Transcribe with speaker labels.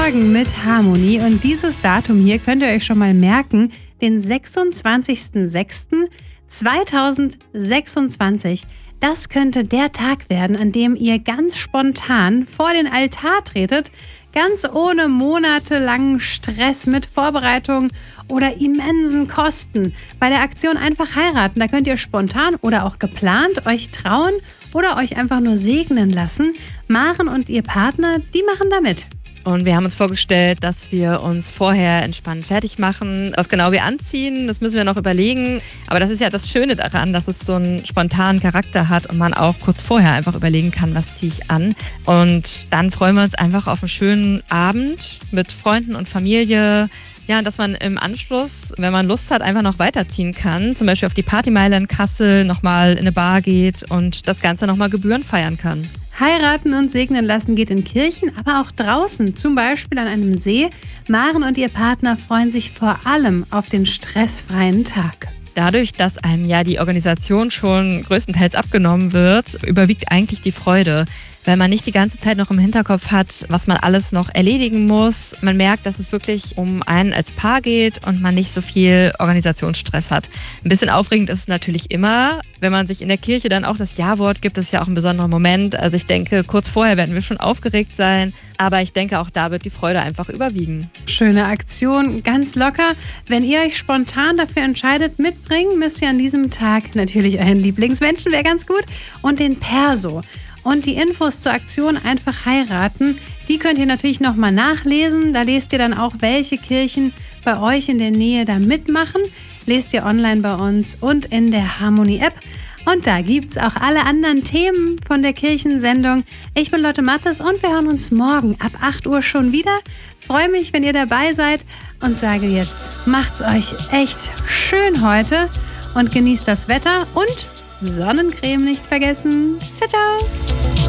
Speaker 1: Morgen mit Harmonie. Und dieses Datum hier könnt ihr euch schon mal merken, den 26.06.2026. Das könnte der Tag werden, an dem ihr ganz spontan vor den Altar tretet, ganz ohne monatelangen Stress mit Vorbereitung oder immensen Kosten. Bei der Aktion Einfach heiraten, da könnt ihr spontan oder auch geplant euch trauen oder euch einfach nur segnen lassen. Maren und ihr Partner, die machen da mit.
Speaker 2: Und wir haben uns vorgestellt, dass wir uns vorher entspannt fertig machen. Was genau wir anziehen, das müssen wir noch überlegen. Aber das ist ja das Schöne daran, dass es so einen spontanen Charakter hat und man auch kurz vorher einfach überlegen kann, was ziehe ich an. Und dann freuen wir uns einfach auf einen schönen Abend mit Freunden und Familie. Ja, dass man im Anschluss, wenn man Lust hat, einfach noch weiterziehen kann. Zum Beispiel auf die Partymeile in Kassel nochmal in eine Bar geht und das Ganze nochmal gebührend feiern kann.
Speaker 1: Heiraten und segnen lassen geht in Kirchen, aber auch draußen, zum Beispiel an einem See. Maren und ihr Partner freuen sich vor allem auf den stressfreien Tag.
Speaker 2: Dadurch, dass einem ja die Organisation schon größtenteils abgenommen wird, überwiegt eigentlich die Freude, weil man nicht die ganze Zeit noch im Hinterkopf hat, was man alles noch erledigen muss. Man merkt, dass es wirklich um einen als Paar geht und man nicht so viel Organisationsstress hat. Ein bisschen aufregend ist es natürlich immer, wenn man sich in der Kirche dann auch das Ja-Wort gibt, ist ja auch ein besonderer Moment. Also ich denke, kurz vorher werden wir schon aufgeregt sein, aber ich denke, auch da wird die Freude einfach überwiegen.
Speaker 1: Schöne Aktion, ganz locker. Wenn ihr euch spontan dafür entscheidet, mitbringen, müsst ihr an diesem Tag natürlich euren Lieblingsmenschen, wäre ganz gut, und den Perso. Und die Infos zur Aktion Einfach heiraten, die könnt ihr natürlich nochmal nachlesen. Da lest ihr dann auch, welche Kirchen bei euch in der Nähe da mitmachen. Lest ihr online bei uns und in der Harmonie-App. Und da gibt's auch alle anderen Themen von der Kirchensendung. Ich bin Lotte Mattes und wir hören uns morgen ab 8 Uhr schon wieder. Freue mich, wenn ihr dabei seid und sage jetzt, macht's euch echt schön heute und genießt das Wetter und Sonnencreme nicht vergessen. Ciao, ciao!